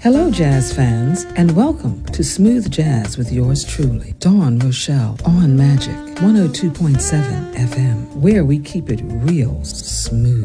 Hello, jazz fans, and welcome to Smooth Jazz with yours truly, Dawn Rochelle, on Magic 102.7 FM, where we keep it real smooth.